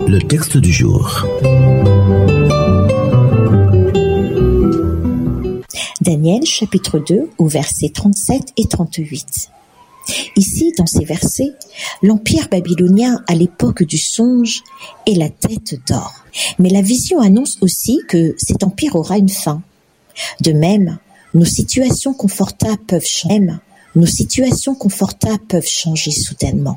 Le texte du jour. Daniel chapitre 2 au versets 37 et 38. Ici, dans ces versets, l'empire babylonien à l'époque du songe est la tête d'or. Mais la vision annonce aussi que cet empire aura une fin. De même, nos situations confortables peuvent changer soudainement.